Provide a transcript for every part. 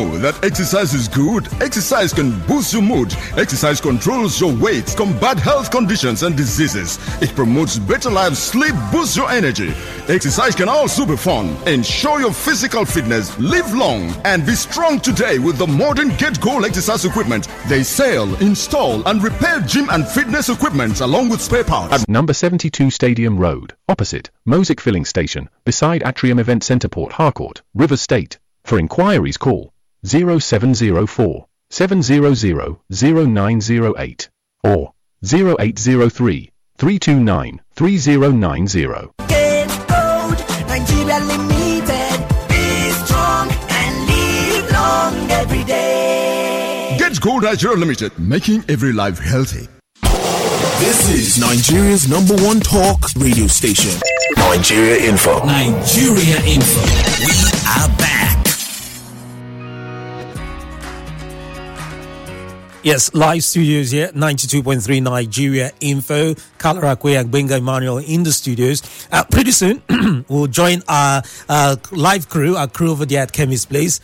know that exercise is good? Exercise can boost your mood. Exercise controls your weight, combat health conditions and diseases. It promotes better life, sleep, boosts your energy. Exercise can also be fun. Ensure your physical fitness, live long, and be strong today with the modern GetGoal exercise equipment. They sell, install, and repair gym and fitness equipment along with spare parts. At number 72 Stadium Road, opposite Mosic Filling Station, beside Atrium Event Centre, Port Harcourt, River State. For inquiries, call 0704 700 0908 or 0803 329 3090. GetGoal Nigeria Limited. Be strong and live long every day. GetGoal Nigeria Limited, making every life healthy. This is Nigeria's #1 talk radio station. Nigeria Info. Nigeria Info. We are back. Yes, live studios here, 92.3 Nigeria Info. Kalarakwe and Benga Emmanuel in the studios. Pretty soon, we'll join our live crew, our crew over there at Chemist Place.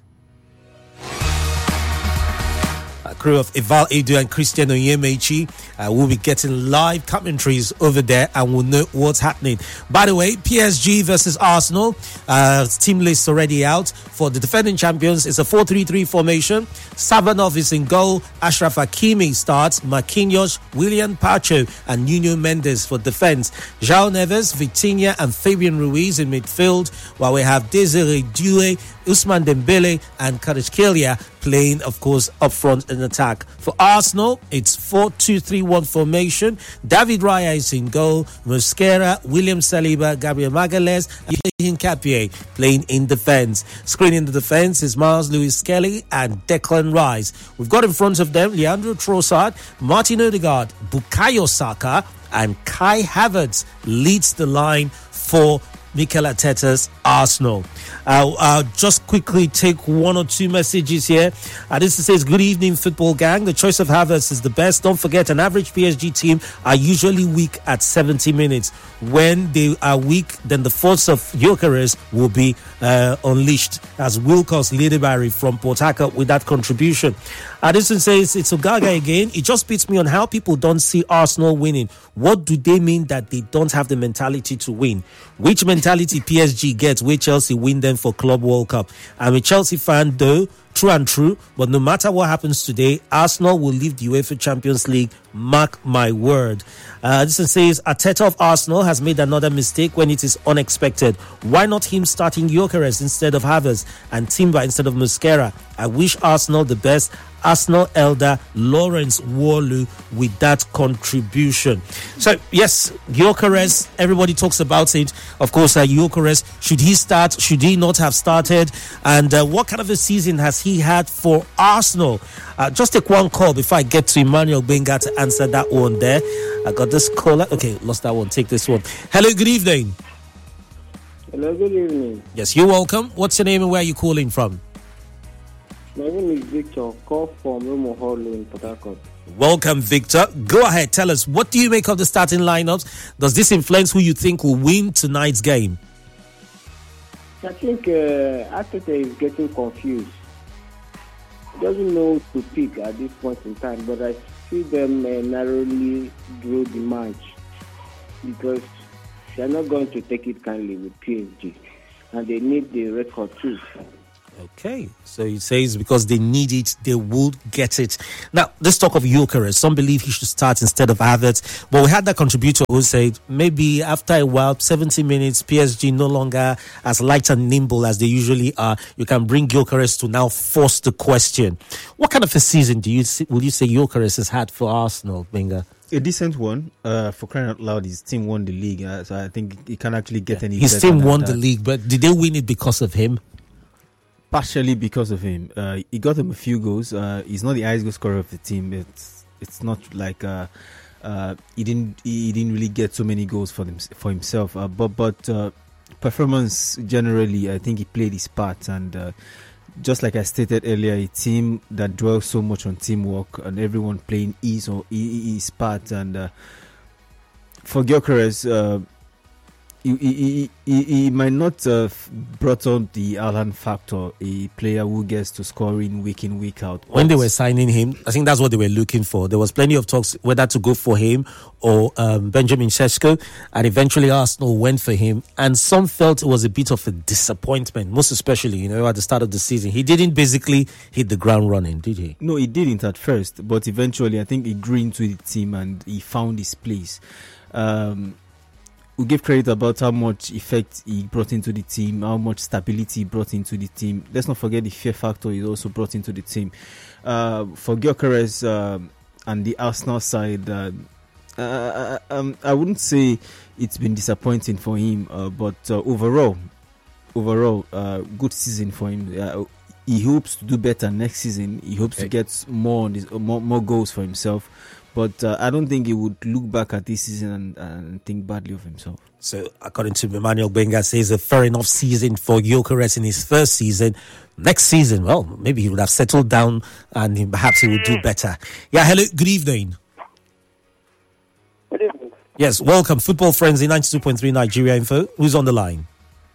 Crew of Eval Edu and Christian Onyemechi will be getting live commentaries over there and we'll know what's happening. By the way, PSG versus Arsenal, team list already out for the defending champions. It's a 4-3-3 formation. Sabanov is in goal. Ashraf Hakimi starts. Marquinhos, William Pacho and Nuno Mendes for defense. João Neves, Vitinha and Fabian Ruiz in midfield, while we have Desiree Doué, Ousmane Dembele and Kvaratskhelia playing, of course, up front in attack. For Arsenal, it's 4-2-3-1 formation. David Raya is in goal. Mosquera, William Saliba, Gabriel Magalhaes, and Hincapié playing in defence. Screening the defence is Miles Lewis-Skelly and Declan Rice. We've got in front of them Leandro Trossard, Martin Odegaard, Bukayo Saka, and Kai Havertz leads the line for Mikel Arteta's Arsenal. I'll just quickly take one or two messages here. This says, good evening, football gang. The choice of Havertz is the best. Don't forget, an average PSG team are usually weak at 70 minutes. When they are weak, then the force of Gyökeres will be unleashed, as Wilcox Lidebari from Port Harcourt with that contribution. Addison says, it's Ogaga again. It just beats me on how people don't see Arsenal winning. What do they mean that they don't have the mentality to win? Which mentality PSG gets where Chelsea win them for Club World Cup? I'm a Chelsea fan though, true and true, but no matter what happens today, Arsenal will leave the UEFA Champions League. Mark my word. This says, Arteta of Arsenal has made another mistake when it is unexpected. Why not him starting Gyökeres instead of Havertz and Timber instead of Mosquera? I wish Arsenal the best. Arsenal elder Lawrence Warlu with that contribution. So yes, Gyökeres, everybody talks about it. Of course, Gyökeres, should he start? Should he not have started? And what kind of a season has he had for Arsenal? Just take one call before I get to Emmanuel Benga to answer that one there. I got this caller. Okay, lost that one. Take this one. Hello, good evening. Hello, good evening. Yes, you're welcome. What's your name and where are you calling from? My name is Victor. Call from Remo Hall in Port Harcourt. Welcome, Victor. Go ahead. Tell us, what do you make of the starting lineups? Does this influence who you think will win tonight's game? I think Arteta is getting confused. He doesn't know who to pick at this point in time, but I see them narrowly draw the match because they're not going to take it kindly with PSG, and they need the record too. Okay, so he says because they need it, they will get it. Now, let's talk of Gyökeres. Some believe he should start instead of Havertz. But we had that contributor who said maybe after a while, 70 minutes, PSG no longer as light and nimble as they usually are. You can bring Gyökeres to now force the question. What kind of a season will you say Gyökeres has had for Arsenal, Benga? A decent one. For crying out loud, his team won the league. So I think he can't actually get any better. His team won the league, but did they win it because of him? Partially because of him. He got him a few goals. He's not the highest goal scorer of the team. It's not like he didn't really get so many goals for himself. But performance generally, I think he played his part. And just like I stated earlier, a team that dwells so much on teamwork and everyone playing his part. And for Gyökeres, he might not have brought on the Alan factor, a player who gets to score in, week out. When they were signing him, I think that's what they were looking for. There was plenty of talks whether to go for him or Benjamin Sesko, and eventually Arsenal went for him. And some felt it was a bit of a disappointment, most especially, at the start of the season. He didn't basically hit the ground running, did he? No, he didn't at first, but eventually I think he grew into the team and he found his place. We give credit about how much effect he brought into the team, how much stability he brought into the team. Let's not forget the fear factor he also brought into the team. For Gyökeres and the Arsenal side, I wouldn't say it's been disappointing for him, but overall, good season for him. He hopes to do better next season. He hopes to get more goals for himself. But I don't think he would look back at this season and think badly of himself. So, according to Emmanuel Benga, says a fair enough season for Gyökeres in his first season. Next season, well, maybe he would have settled down and perhaps he would do better. Yeah, hello, good evening. Good evening. Yes, welcome. Football Frenzy 92.3 Nigeria Info. Who's on the line?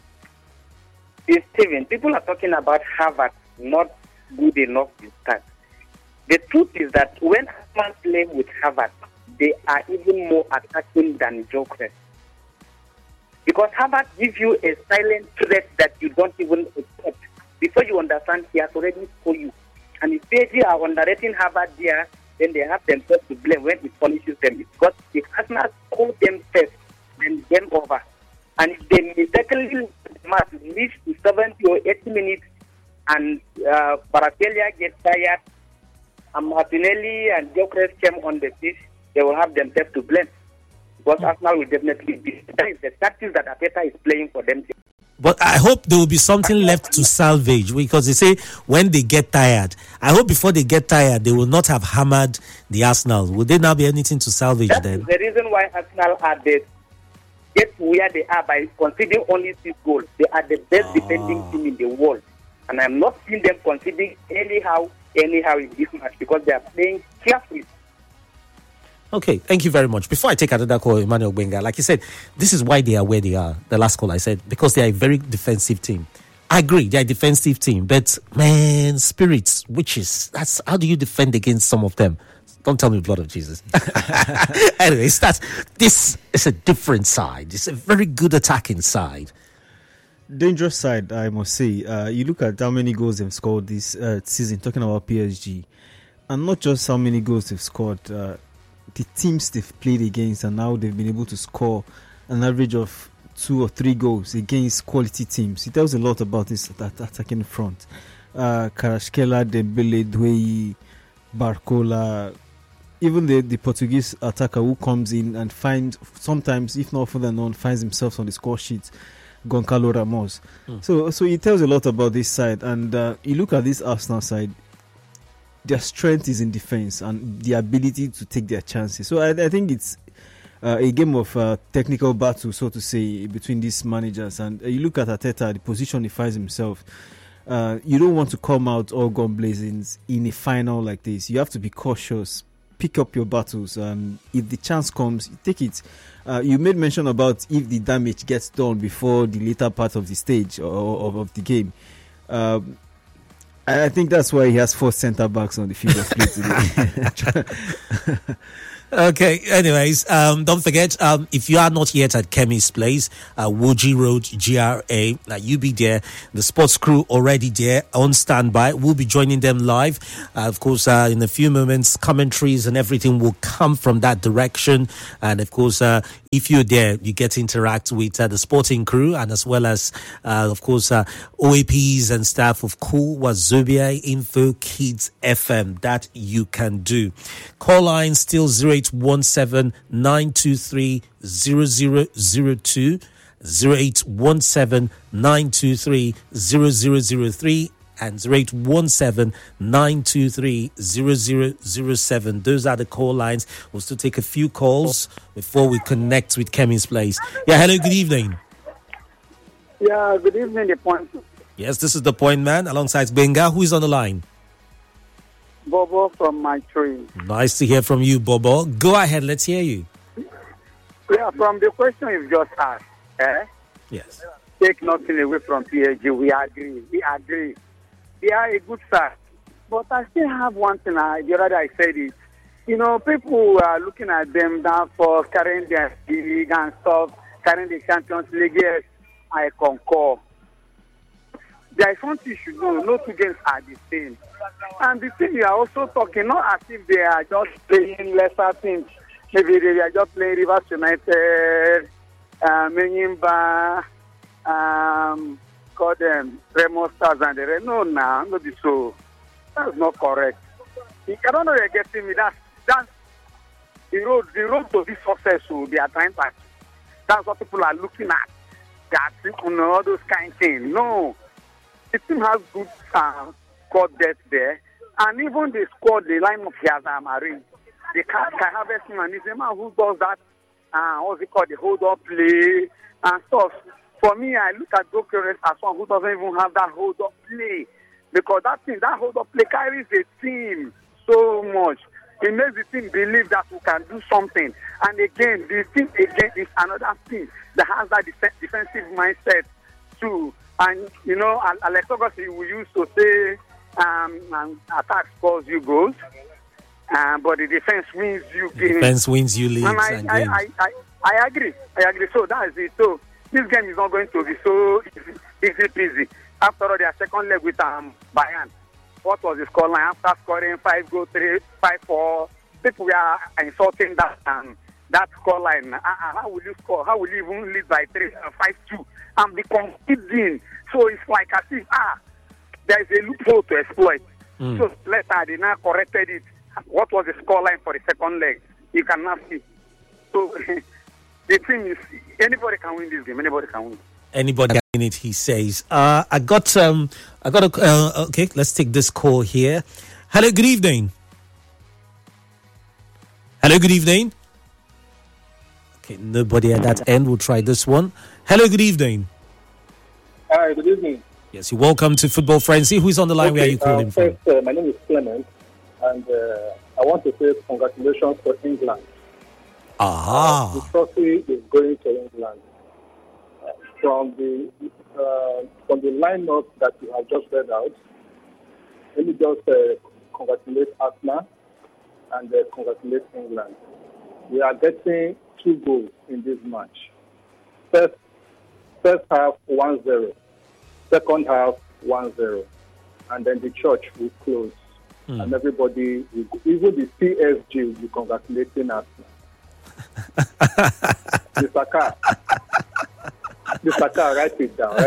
It's Steven. People are talking about Harvard not good enough to start. The truth is that when Harvard play with Harvard, they are even more attacking than Gyökeres. Because Harvard gives you a silent threat that you don't even expect. Before you understand, he has already scored you. And if PSG are underrating Harvard there, then they have themselves to blame when it punishes them. It's because if Arsenal score them first, then game over. And if they mistakenly reach to 70 or 80 minutes and Barakelia gets tired, and Martinelli and Gyökeres came on the pitch, they will have themselves to blame. Because Arsenal will definitely be. That is the tactics that Arteta is playing for them. But I hope there will be something left to salvage, because they say when they get tired, I hope before they get tired, they will not have hammered the Arsenal. Will there now be anything to salvage then? That's the reason why Arsenal are the get where they are by conceding only 6 goals. They are the best defending team in the world. And I'm not seeing them conceding anyhow in this match because they are playing carefully. Okay, thank you very much. Before I take another call, Emmanuel Benga, like you said, this is why they are where they are. The last call I said, because they are a very defensive team. I agree, they are a defensive team, but man, spirits, witches, how do you defend against some of them? Don't tell me blood of Jesus. Anyways, this is a different side. It's a very good attacking side. Dangerous side, I must say. You look at how many goals they've scored this season, talking about PSG, and not just how many goals they've scored, the teams they've played against, and now they've been able to score an average of 2 or 3 goals against quality teams. It tells a lot about this attacking front. Kvaratskhelia, Dembele, Doué, Barcola, even the Portuguese attacker who comes in and finds, sometimes, if not further known, finds himself on the score sheet, Goncalo Ramos. So it tells a lot about this side. And you look at this Arsenal side, their strength is in defense and the ability to take their chances. So I think it's a game of technical battle, so to say, between these managers. And you look at Arteta, the position he finds himself. You don't want to come out all gun blazing in a final like this. You have to be cautious, pick up your battles, and if the chance comes, take it. You made mention about if the damage gets done before the later part of the stage or of the game. I think that's why he has 4 centre backs on the field of play today. Okay, anyways, don't forget, if you are not yet at Kemi's Place, Woji Road, GRA, you be there. The sports crew already there on standby. We'll be joining them live. Of course, in a few moments, commentaries and everything will come from that direction. And of course, if you're there, you get to interact with the sporting crew, and as well as, of course, OAPs and staff of Cool, Wazobia, Info, Kids FM. That you can do. Call line still 0817 923 0002, 0817 923 0003, and 0817 923 0007. Those are the call lines. We'll still take a few calls before we connect with Kemi's Place. Yeah, hello, good evening. Yeah, good evening, The Point. Yes, this is The Point Man alongside Benga. Who is on the line? Bobo from my tree. Nice to hear from you, Bobo. Go ahead, let's hear you. Yeah, from the question you've just asked, Yes. Take nothing away from PSG. We agree. They are a good side. But I still have one thing. The other day I said it. People are looking at them down for carrying their league and stuff, carrying the Champions League. Yes, I concur. There is something you should know. No two games are the same. And the thing you are also talking, not as if they are just playing lesser teams. Maybe they are just playing Rivers United, Menyimba, call them Remo Stars and the rest. No, not so. That's not correct. I don't know you're getting me. That's the road to this success. They are trying to. That's what people are looking at. That all those kind of things. No, the team has good squad depth there, and even the squad, the line of Piazza Marine, they can have a man. He's a man who does that. What's it called? The hold up play and stuff. For me, I look at Gyökeres as one who doesn't even have that hold up play, because that hold up play carries the team so much. It makes the team believe that we can do something. And again, the team again is another team that has that defensive mindset too. And Alex Augustin, we used to say, attack scores you goals, but the defense wins you games. Defense wins you leagues. And I agree. So that is it. So this game is not going to be so easy peasy. After all, their second leg with Bayern. What was the scoreline after scoring 5-4? People were insulting that scoreline. How will you score? How will you even lead by 5-2 and be conceding? So it's like as if there is a loophole to exploit. So later they now corrected it. What was the scoreline for the second leg? You cannot see. So the thing is, anybody can win this game. Anybody can win. Anybody in it, he says. Okay, let's take this call here. Hello, good evening. Okay, nobody at that end. We'll try this one. Hello, good evening. Hi, good evening. Yes, you're welcome to Football Frenzy. Who's on the line? Where are you calling from? First, my name is Clement, and I want to say congratulations for England. The trophy is going to England. From the lineup that you have just read out, let me just congratulate Arsenal and congratulate England. We are getting 2 goals in this match. First half 1-0, second half 1-0, and then the church will close, and everybody, even the PSG, will be congratulating Arsenal. Mr. Carr, write it down.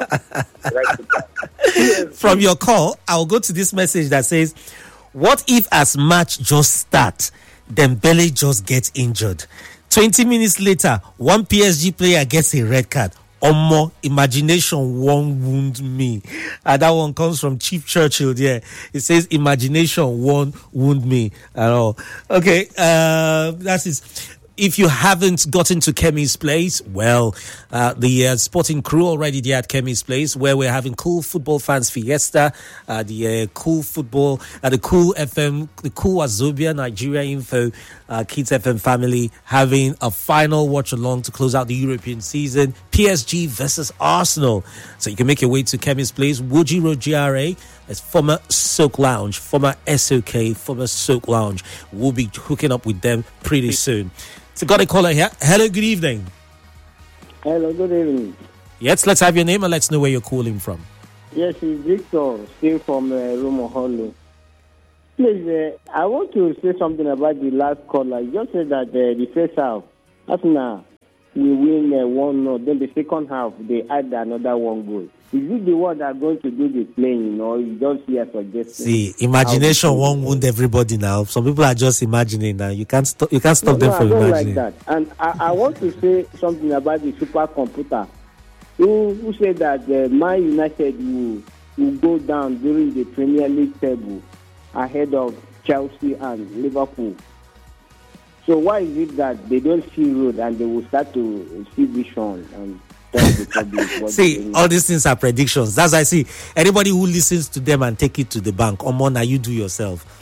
From your call, I'll go to this message that says, what if as match just start, Dembele just gets injured? 20 minutes later, one PSG player gets a red card. Imagination won't wound me. That one comes from Chief Churchill. Yeah, it says imagination won't wound me at all. Okay, that's it. If you haven't gotten to Kemi's Place, well, the sporting crew already there at Kemi's Place, where we're having Cool Football Fans Fiesta, the Cool Football, the Cool FM, the Cool Wazobia Nigeria Info, Kids FM family having a final watch along to close out the European season. PSG versus Arsenal. So you can make your way to Kemi's Place, Woji Road GRA. As former Soak Lounge, former SOK, former Soak Lounge. We'll be hooking up with them pretty soon. So got a caller here. Hello, good evening. Hello, good evening. Yes, let's have your name and let's know where you're calling from. Yes, it's Victor, still from Romo Hollow. Please, I want to say something about the last caller. You just said that the first half, Arsenal we win 1-0. Then the second half, they add another 1 goal. Is it the one that are going to do the playing, you just hear suggestions? See, imagination won't wound everybody now. Some people are just imagining now. You can't stop them from imagining. I don't like that. And I want to say something about the supercomputer. Who said that Man United will go down during the Premier League table ahead of Chelsea and Liverpool. So why is it that they don't see road and they will start to see vision and see, all these things are predictions. That's why I see anybody who listens to them and take it to the bank, now you do yourself.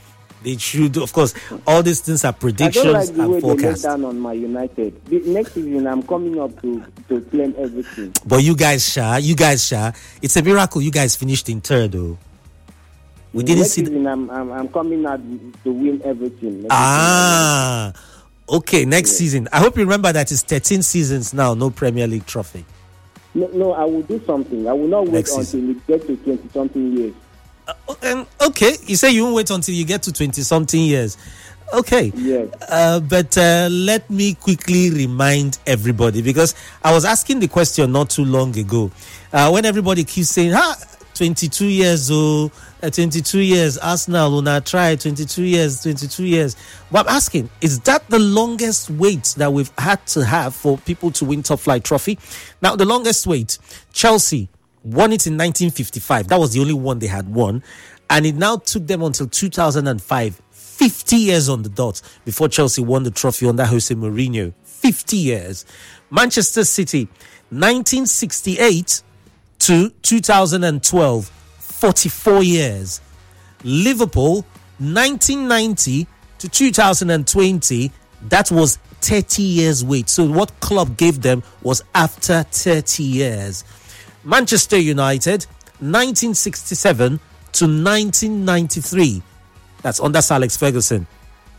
They should, of course. All these things are predictions I don't like the and way forecasts. they let down on my United. Next season, I'm coming up to claim everything. But you guys, it's a miracle you guys finished in third, though. We didn't next see. Season, I'm coming out to win everything. Okay, next season. I hope you remember that it's 13 seasons now, no Premier League trophy. No, I will do something. I will not wait until it gets to 20-something years. Okay, you say you won't wait until you get to 20-something years. Okay. Yes. But let me quickly remind everybody, because I was asking the question not too long ago. When everybody keeps saying, 22 years old, 22 years, Arsenal will not try 22 years. But I'm asking, is that the longest wait that we've had to have for people to win top flight trophy? Now, the longest wait, Chelsea won it in 1955. That was the only one they had won. And it now took them until 2005, 50 years on the dot, before Chelsea won the trophy under Jose Mourinho. 50 years. Manchester City, 1968 to 2012, 44 years. Liverpool, 1990 to 2020, that was 30 years wait. So what club gave them was after 30 years. Manchester United, 1967 to 1993, that's under Sir Alex Ferguson.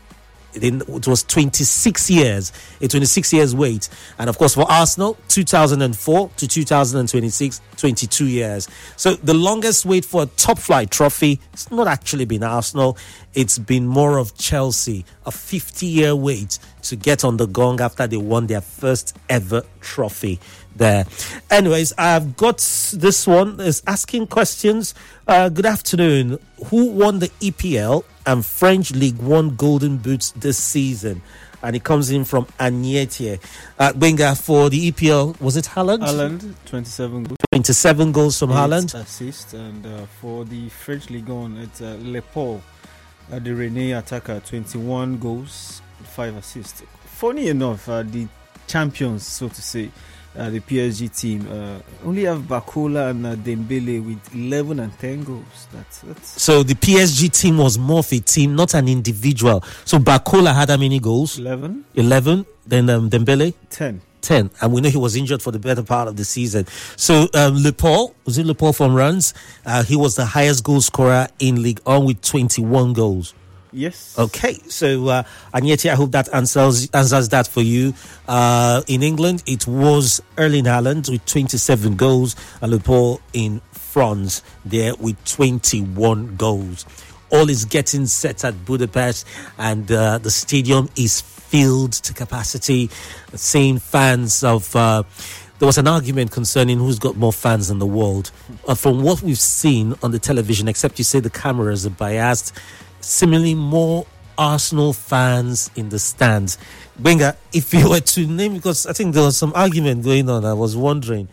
It was 26 years, a 26 years wait. And of course for Arsenal, 2004 to 2026, 22 years. So the longest wait for a top flight trophy, it's not actually been Arsenal, it's been more of Chelsea, a 50-year wait to get on the gong after they won their first ever trophy there. Anyways, I've got this one is asking questions. Good afternoon. Who won the EPL and French League One Golden Boots this season? And it comes in from Agnete. Benga, for the EPL, was it Haaland? Haaland, 27 goals. 27 goals from Haaland. Assists. And for the French League One, it's Le Paul, the Rene attacker, 21 goals, 5 assists. Funny enough, the champions, so to say, the PSG team only have Bakola and Dembele with 11 and 10 goals. That's So the PSG team was more of a team, not an individual. So Bakola had how many goals? 11. Then Dembele? 10. And we know he was injured for the better part of the season. So Le Paul from Rennes? He was the highest goal scorer in Ligue 1 with 21 goals. Yes. Okay, so Agnete, I hope that answers that for you. In England, it was Erling Haaland with 27 goals, and Le Paul in France there with 21 goals. All is getting set at Budapest, and the stadium is filled to capacity. Seeing fans of... there was an argument concerning who's got more fans in the world. From what we've seen on the television, except you say the cameras are biased, similarly more Arsenal fans in the stands. Benga, if you were to name, because I think there was some argument going on, I was wondering,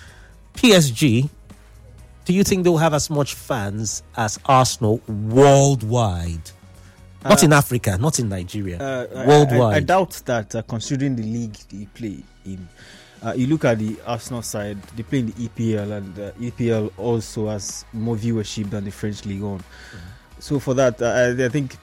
PSG, do you think they'll have as much fans as Arsenal worldwide? Not in Africa, not in Nigeria, worldwide. I doubt that, considering the league they play in. You look at the Arsenal side, they play in the EPL, and EPL also has more viewership than the French League One. So for that, I think